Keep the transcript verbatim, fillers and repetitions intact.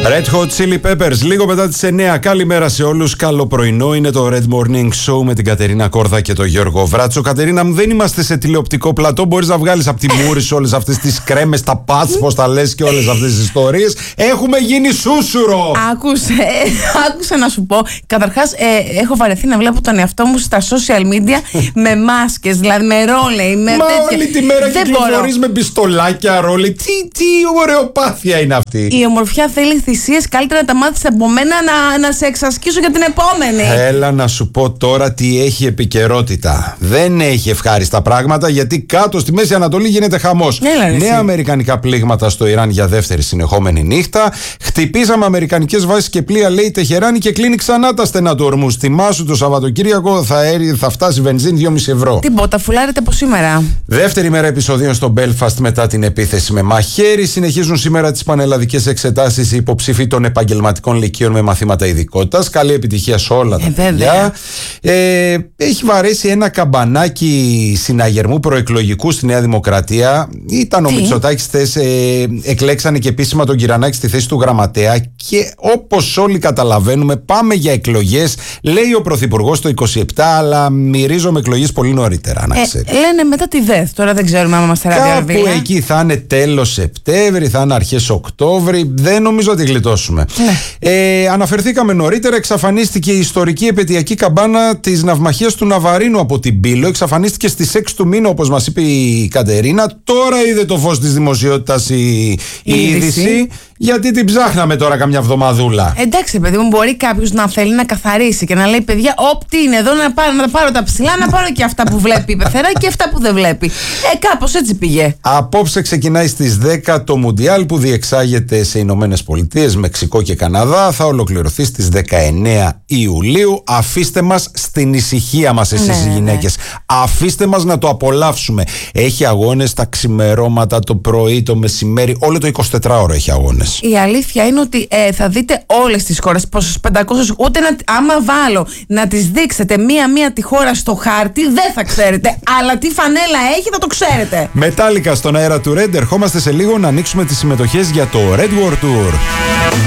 Red Hot Chili Peppers, λίγο μετά τις εννιά. Καλημέρα σε όλους. Καλό πρωινό. Είναι το Red Morning Show με την Κατερίνα Κόρδα και τον Γιώργο Βράτσο. Κατερίνα μου, δεν είμαστε σε τηλεοπτικό πλατό. Μπορείς να βγάλεις από τη μούρη σου όλες αυτές τις κρέμες, τα πάτς, πώς τα λες και όλες αυτές τις ιστορίες. Έχουμε γίνει σούσουρο. Άκουσε, άκουσα να σου πω. Καταρχάς, ε, έχω βαρεθεί να βλέπω τον εαυτό μου στα social media με μάσκες, δηλαδή με ρόλεϊ. Με Μα τέτοια. όλη τη μέρα Δεν κυκλοφορείς με πιστολάκια, ρόλεϊ. Τι, τι ωραιοπάθεια είναι αυτή. Η ομορφιά θέλει θυσίες. Καλύτερα να τα μάθεις από μένα να, να σε εξασκήσω για την επόμενη. Έλα να σου πω τώρα τι έχει επικαιρότητα. Δεν έχει ευχάριστα πράγματα, γιατί κάτω στη Μέση Ανατολή γίνεται χαμός. Νέα αμερικανικά πλήγματα στο Ιράν για δεύτερη συνεχόμενη νύχτα. Χτυπήσαμε αμερικανικές βάσεις και πλοία, λέει, Τεχεράνη, και κλείνει ξανά τα στενά του Ορμούζ. Θυμάσου το Σαββατοκύριακο θα, έρει, θα φτάσει βενζίνη δυόμισι ευρώ. Τίποτα, φουλάρετε από σήμερα. Δεύτερη μέρα επεισοδίων στο Μπέλφαστ μετά την επίθεση με μαχαίρι. Συνεχίζουν σήμερα τις πανελλαδικές εξετάσεις οι υποψήφοι των επαγγελματικών λυκείων με μαθήματα ειδικότητας. Καλή επιτυχία σε όλα τα ε, παιδιά. Ε, έχει βαρέσει ένα καμπανάκι συναγερμού προεκλογικού στη Νέα Δημοκρατία. Ήταν Τι? ο Μητσοτάκης χθες, ε, εκλέξανε και επίσημα τον Κυρανάκη στη θέση του γραμματέα. Και όπως όλοι καταλαβαίνουμε, πάμε για εκλογές. Λέει ο Πρωθυπουργός το είκοσι επτά, αλλά μυρίζομαι εκλογές πολύ νωρίτερα. Να ε, λένε μετά τη ΔΕΘ. Τώρα δεν ξέρουμε αν είμαστε ραδιοβία. Κάπου εκεί θα είναι τέλος Σεπτέμβρη, θα είναι αρχές Οκτώβρη. Δεν νομίζω ότι γλιτώσουμε. Ναι. Ε, αναφερθήκαμε νωρίτερα, εξαφανίστηκε η ιστορική επαιτειακή καμπάνα της ναυμαχίας του Ναβαρίνου από την Πύλο. Εξαφανίστηκε στις έξι του μήνα, όπως μας είπε η Κατερίνα. Τώρα είδε το φως της δημοσιότητας η, η, η είδηση. είδηση. Γιατί την ψάχναμε τώρα καμιά εβδομαδούλα. Εντάξει, παιδί μου, μπορεί κάποιος να θέλει να καθαρίσει και να λέει: παιδιά, όπ, τι είναι εδώ, να πάρω, να πάρω τα ψηλά, να πάρω και αυτά που βλέπει η πεθερά και αυτά που δεν βλέπει. Ε, κάπως έτσι πήγε. Απόψε ξεκινάει στις δέκα το Μουντιάλ που διεξάγεται σε Ηνωμένες Πολιτείες, Μεξικό και Καναδά. Θα ολοκληρωθεί στις δεκαεννέα Ιουλίου. Αφήστε μας στην ησυχία μας, εσείς ναι, οι γυναίκες. Ναι. Αφήστε μας να το απολαύσουμε. Έχει αγώνες τα ξημερώματα, το πρωί, το μεσημέρι, όλο το εικοσιτετράωρο έχει αγώνες. Η αλήθεια είναι ότι ε, θα δείτε όλες τις χώρες, πόσους πεντακόσιους, ούτε να, άμα βάλω να τις δείξετε μία-μία τη χώρα στο χάρτη, δεν θα ξέρετε. Αλλά τι φανέλα έχει θα το ξέρετε. Μετάλλικα στον αέρα του Red. Ερχόμαστε σε λίγο να ανοίξουμε τις συμμετοχές για το Red World Tour.